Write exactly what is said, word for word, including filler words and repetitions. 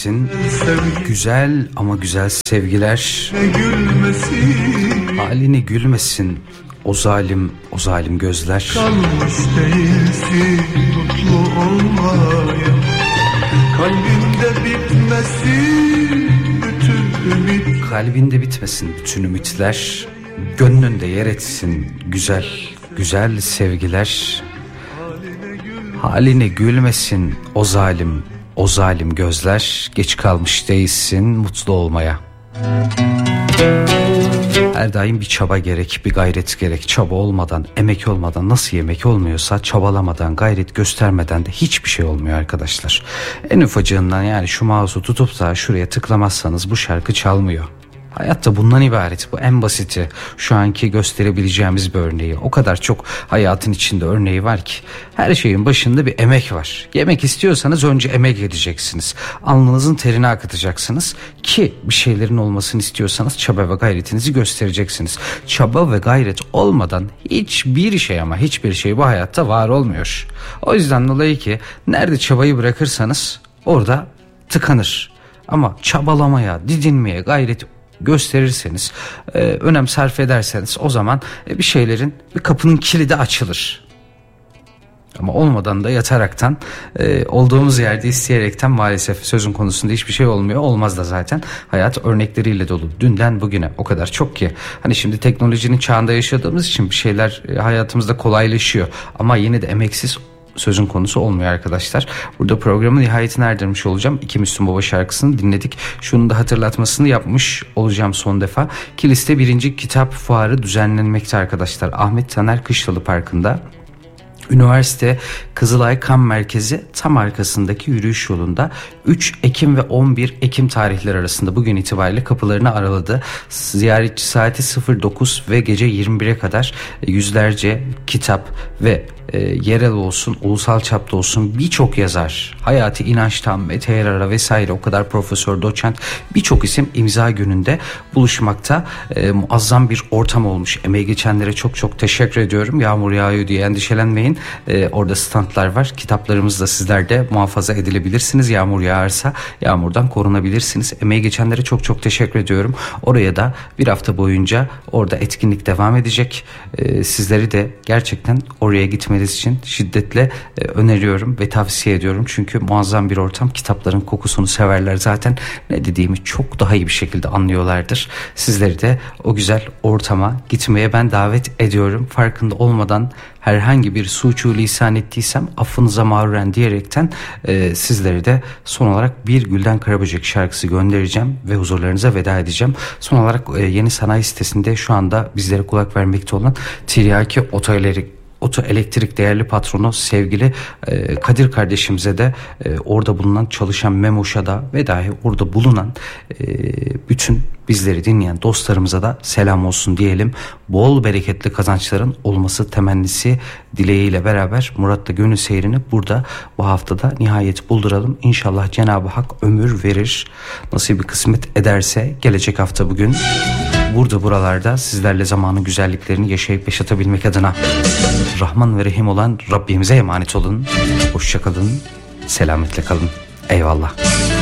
gülmesin. Güzel ama güzel sevgiler. Haline gülmesin o zalim, o zalim gözler. Kalmış değilsin mutlu olmaya. Kalbinde bitmesin bütün ümit. Kalbinde bitmesin bütün ümitler. Gönlünde yer etsin güzel, güzel sevgiler. Haline gülmesin o zalim, o zalim gözler. Geç kalmış değilsin mutlu olmaya. Her daim bir çaba gerek, bir gayret gerek. Çaba olmadan, emek olmadan nasıl yemek olmuyorsa, çabalamadan, gayret göstermeden de hiçbir şey olmuyor arkadaşlar. En ufacığından, yani şu mouse'u tutup da şuraya tıklamazsanız bu şarkı çalmıyor. Hayat da bundan ibaret. Bu en basiti. Şu anki gösterebileceğimiz bir örneği. O kadar çok hayatın içinde örneği var ki. Her şeyin başında bir emek var. Yemek istiyorsanız önce emek edeceksiniz. Alnınızın terini akıtacaksınız. Ki bir şeylerin olmasını istiyorsanız çaba ve gayretinizi göstereceksiniz. Çaba ve gayret olmadan hiçbir şey, ama hiçbir şey bu hayatta var olmuyor. O yüzden dolayı ki nerede çabayı bırakırsanız orada tıkanır. Ama çabalamaya, didinmeye, gayret gösterirseniz, e, önem sarf ederseniz o zaman e, bir şeylerin, bir kapının kilidi açılır. Ama olmadan da yataraktan, e, olduğumuz yerde isteyerekten maalesef sözün konusunda hiçbir şey olmuyor. Olmaz da zaten. Hayat örnekleriyle dolu. Dünden bugüne o kadar çok ki. Hani şimdi teknolojinin çağında yaşadığımız için bir şeyler e, hayatımızda kolaylaşıyor. Ama yine de emeksiz sözün konusu olmuyor arkadaşlar. Burada programın nihayetine erdirmiş olacağım. İki Müslüm Baba şarkısını dinledik. Şunun da hatırlatmasını yapmış olacağım son defa. Kilis'te birinci kitap fuarı düzenlenmekte arkadaşlar. Ahmet Taner Kışlalı Parkı'nda. Üniversite Kızılay Kan Merkezi tam arkasındaki yürüyüş yolunda üç Ekim ve on bir Ekim tarihleri arasında bugün itibariyle kapılarını araladı. Ziyaretçi saati sıfır dokuz ve gece yirmi bire kadar yüzlerce kitap ve e, yerel olsun, ulusal çapta olsun birçok yazar, Hayati İnanç'tan Mete Yarar'a vesaire, o kadar profesör, doçent, birçok isim imza gününde buluşmakta. E, muazzam bir ortam olmuş. Emeği geçenlere çok çok teşekkür ediyorum. Yağmur yağıyor diye endişelenmeyin. E, orada standlar var. Kitaplarımız da sizlerde muhafaza edilebilirsiniz. Yağmur yağarsa yağmurdan korunabilirsiniz. Emeği geçenlere çok çok teşekkür ediyorum. Oraya da bir hafta boyunca orada etkinlik devam edecek. E, sizleri de gerçekten oraya gitmeniz için şiddetle e, öneriyorum ve tavsiye ediyorum. Çünkü muazzam bir ortam. Kitapların kokusunu severler zaten. Ne dediğimi çok daha iyi bir şekilde anlıyorlardır. Sizleri de o güzel ortama gitmeye ben davet ediyorum. Farkında olmadan herhangi bir suçu lisan ettiysem affınıza mağruren diyerekten e, sizleri de son olarak bir Gülden Karaböcek şarkısı göndereceğim ve huzurlarınıza veda edeceğim. Son olarak e, Yeni Sanayi sitesinde şu anda bizlere kulak vermekte olan Tiryaki Otoelektrik Oto Elektrik değerli patronu sevgili e, Kadir kardeşimize de e, orada bulunan, çalışan Memoş'a da ve dahi orada bulunan e, bütün bizleri dinleyen dostlarımıza da selam olsun diyelim. Bol bereketli kazançların olması temennisi dileğiyle beraber Murat'la Gönül Seyri'ni burada bu haftada nihayet bulduralım. İnşallah Cenab-ı Hak ömür verir, nasibi kısmet ederse gelecek hafta bugün burada buralarda sizlerle zamanın güzelliklerini yaşayıp yaşatabilmek adına Rahman ve Rahim olan Rabbimize emanet olun. Hoşça kalın, selametle kalın. Eyvallah.